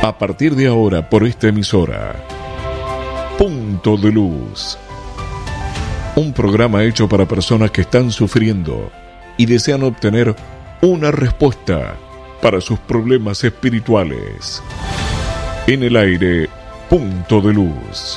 A partir de ahora, por esta emisora, Punto de Luz. Un programa hecho para personas que están sufriendo y desean obtener una respuesta para sus problemas espirituales. En el aire, Punto de Luz.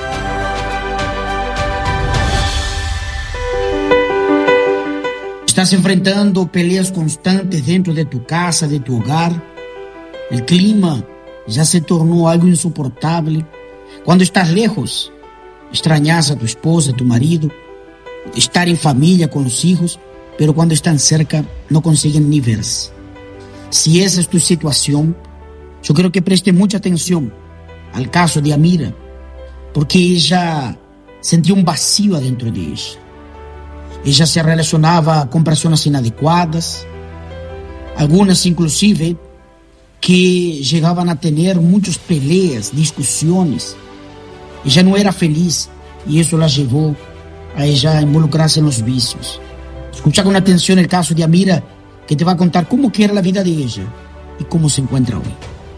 Estás enfrentando peleas constantes dentro de tu casa, de tu hogar. El clima ya se tornó algo insoportable. Cuando estás lejos, extrañas a tu esposa, a tu marido, estar en familia con los hijos, pero cuando están cerca no consiguen ni verse. Si esa es tu situación, yo quiero que preste mucha atención al caso de Amira, porque ella sentía un vacío adentro de ella. Ella se relacionaba con personas inadecuadas, algunas inclusive que llegaban a tener muchas peleas, discusiones. Ella no era feliz y eso la llevó a ella involucrarse en los vicios. Escucha con atención el caso de Amira, que te va a contar cómo que era la vida de ella y cómo se encuentra hoy.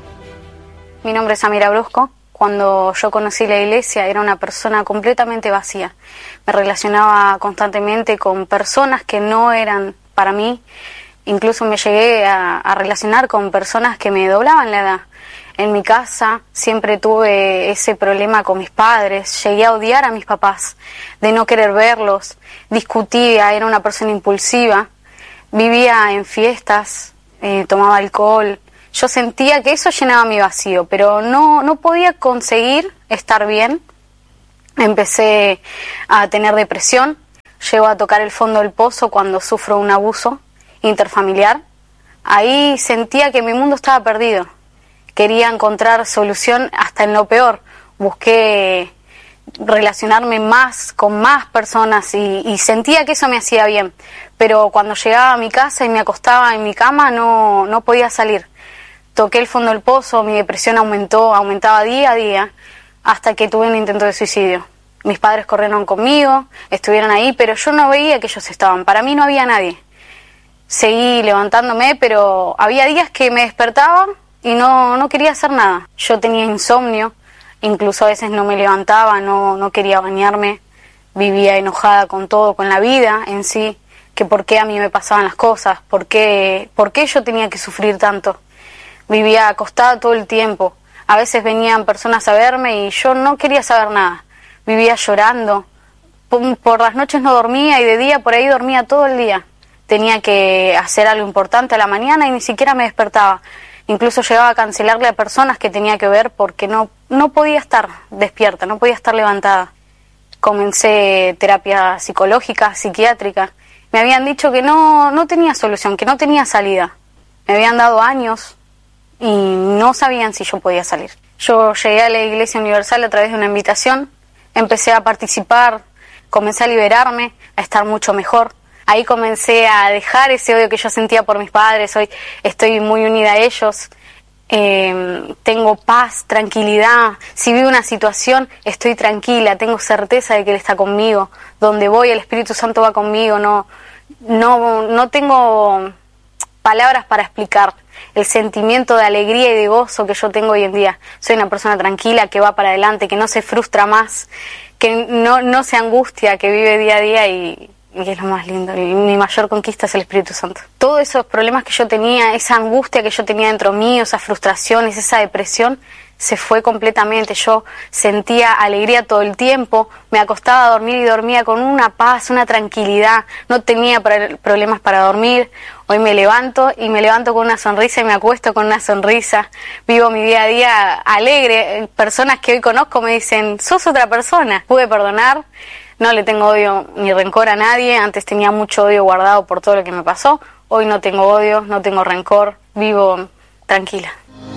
Mi nombre es Amira Brusco. Cuando yo conocí la iglesia era una persona completamente vacía. Me relacionaba constantemente con personas que no eran para mí. Incluso me llegué a relacionar con personas que me doblaban la edad. En mi casa siempre tuve ese problema con mis padres. Llegué a odiar a mis papás, de no querer verlos. Discutía, era una persona impulsiva. Vivía en fiestas, tomaba alcohol. Yo sentía que eso llenaba mi vacío, pero no podía conseguir estar bien. Empecé a tener depresión. Llego a tocar el fondo del pozo cuando sufro un abuso interfamiliar. Ahí sentía que mi mundo estaba perdido. Quería encontrar solución hasta en lo peor. Busqué relacionarme más con más personas y sentía que eso me hacía bien. Pero cuando llegaba a mi casa y me acostaba en mi cama no podía salir. Toqué el fondo del pozo, mi depresión aumentaba día a día, hasta que tuve un intento de suicidio. Mis padres corrieron conmigo, estuvieron ahí, pero yo no veía que ellos estaban. Para mí no había nadie. Seguí levantándome, pero había días que me despertaba y no quería hacer nada. Yo tenía insomnio, incluso a veces no me levantaba, no quería bañarme. Vivía enojada con todo, con la vida en sí, que por qué a mí me pasaban las cosas, por qué yo tenía que sufrir tanto. Vivía acostada todo el tiempo. A veces venían personas a verme y yo no quería saber nada. Vivía llorando. Por las noches no dormía y de día por ahí dormía todo el día. Tenía que hacer algo importante a la mañana y ni siquiera me despertaba. Incluso llegaba a cancelarle a personas que tenía que ver porque no podía estar despierta, no podía estar levantada. Comencé terapia psicológica, psiquiátrica. Me habían dicho que no tenía solución, que no tenía salida. Me habían dado años y no sabían si yo podía salir. Yo llegué a la Iglesia Universal a través de una invitación, empecé a participar, comencé a liberarme, a estar mucho mejor. Ahí comencé a dejar ese odio que yo sentía por mis padres. Hoy estoy muy unida a ellos, tengo paz, tranquilidad. Si vivo una situación, estoy tranquila, tengo certeza de que Él está conmigo. Donde voy, el Espíritu Santo va conmigo. No tengo palabras para explicar el sentimiento de alegría y de gozo que yo tengo hoy en día. Soy una persona tranquila, que va para adelante, que no se frustra más, que no se angustia, que vive día a día y es lo más lindo. Y mi mayor conquista es el Espíritu Santo. Todos esos problemas que yo tenía, esa angustia que yo tenía dentro mío, esas frustraciones, esa depresión, se fue completamente. Yo sentía alegría todo el tiempo, me acostaba a dormir y dormía con una paz, una tranquilidad, no tenía problemas para dormir. Hoy me levanto con una sonrisa y me acuesto con una sonrisa. Vivo mi día a día alegre. Personas que hoy conozco me dicen, sos otra persona. Pude perdonar, no le tengo odio ni rencor a nadie. Antes tenía mucho odio guardado por todo lo que me pasó. Hoy no tengo odio, no tengo rencor, vivo tranquila.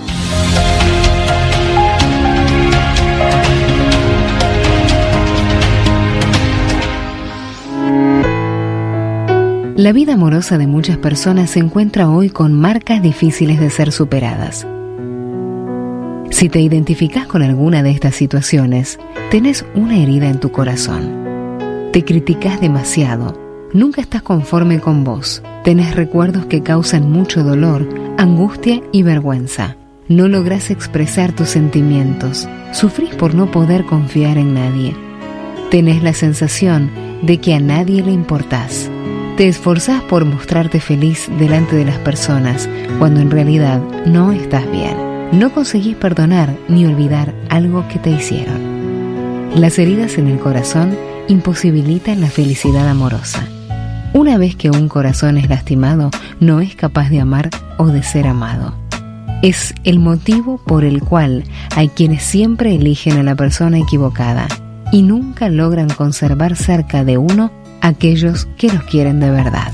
La vida amorosa de muchas personas se encuentra hoy con marcas difíciles de ser superadas. Si te identificas con alguna de estas situaciones, tenés una herida en tu corazón. Te criticas demasiado, nunca estás conforme con vos, tenés recuerdos que causan mucho dolor, angustia y vergüenza. No lográs expresar tus sentimientos. Sufrís por no poder confiar en nadie. Tenés la sensación de que a nadie le importás. Te esforzás por mostrarte feliz delante de las personas, cuando en realidad no estás bien. No conseguís perdonar ni olvidar algo que te hicieron. Las heridas en el corazón imposibilitan la felicidad amorosa. Una vez que un corazón es lastimado, no es capaz de amar o de ser amado. Es el motivo por el cual hay quienes siempre eligen a la persona equivocada y nunca logran conservar cerca de uno a aquellos que los quieren de verdad.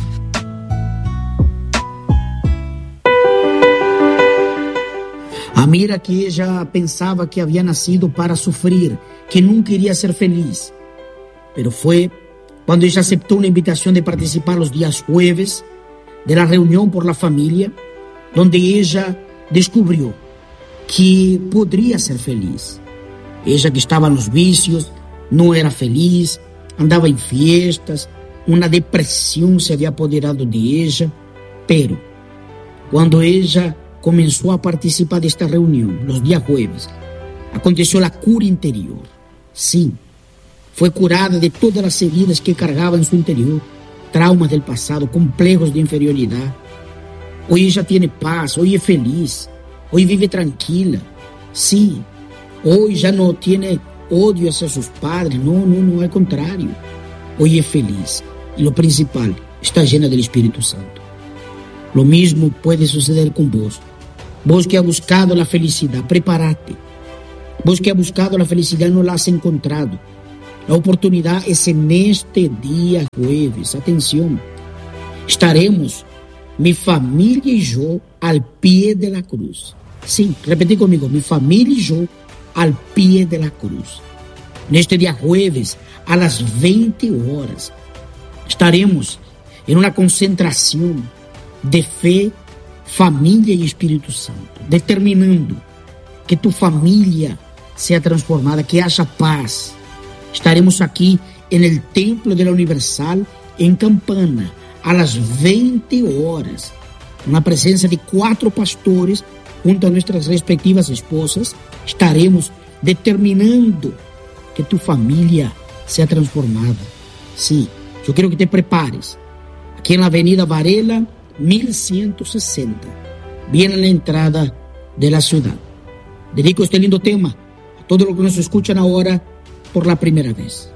Amira, que ella pensaba que había nacido para sufrir, que nunca iría ser feliz. Pero fue cuando ella aceptó una invitación de participar los días jueves de la reunión por la familia, donde ella descubrió que podría ser feliz. Ella, que estaba en los vicios, no era feliz, andaba en fiestas, una depresión se había apoderado de ella. Pero cuando ella comenzó a participar de esta reunión los días jueves, aconteció la cura interior. Sí, fue curada de todas las heridas que cargaba en su interior, traumas del pasado, complejos de inferioridad. Hoy ella tiene paz, hoy es feliz, hoy vive tranquila. Sí, hoy ya no tiene odio hacia sus padres, no, al contrario. Hoy es feliz y lo principal, está llena del Espíritu Santo. Lo mismo puede suceder con vos. Vos que has buscado la felicidad, prepárate. Vos que has buscado la felicidad, no la has encontrado. La oportunidad es en este día jueves. Atención, estaremos, mi familia y yo, al pie de la cruz. Sí, repetí conmigo, mi familia y yo, al pie de la cruz. En este día jueves, a las 20 horas, estaremos en una concentración de fe, familia y Espíritu Santo, determinando que tu familia sea transformada, que haya paz. Estaremos aquí en el Templo de la Universal, en Campana, a las 20 horas, con la presencia de 4 pastores, junto a nuestras respectivas esposas. Estaremos determinando que tu familia sea transformada. Sí, yo quiero que te prepares. Aquí en la Avenida Varela, 1160, bien en la entrada de la ciudad. Dedico este lindo tema a todos los que nos escuchan ahora por la primera vez.